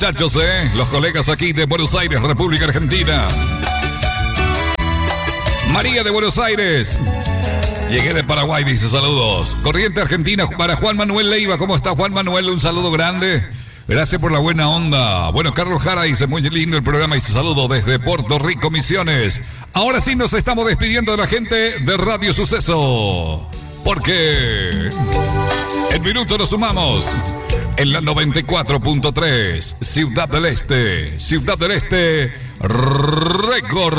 Muchachos, los colegas aquí de Buenos Aires, República Argentina. María de Buenos Aires. Llegué de Paraguay, dice saludos. Corriente Argentina para Juan Manuel Leiva. ¿Cómo está Juan Manuel? Un saludo grande. Gracias por la buena onda. Bueno, Carlos Jara dice muy lindo el programa y saludo desde Puerto Rico, Misiones. Ahora sí nos estamos despidiendo de la gente de Radio Suceso. Porque en minuto nos sumamos en la 94.3, Ciudad del Este, Record.